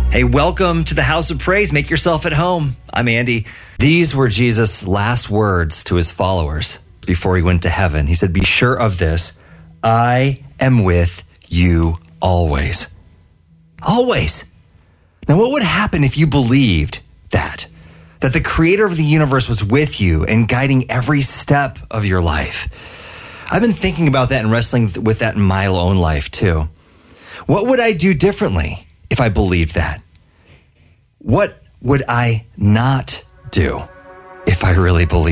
Hey, welcome to the House of Praise. Make yourself at home. I'm Andy. These were Jesus' last words to his followers before he went to heaven. He said, "Be sure of this. I am with you always." Always. Now, what would happen if you believed that the creator of the universe was with you and guiding every step of your life? I've been thinking about that and wrestling with that in my own life too. What would I do differently if I believed that? What would I not do if I really believed?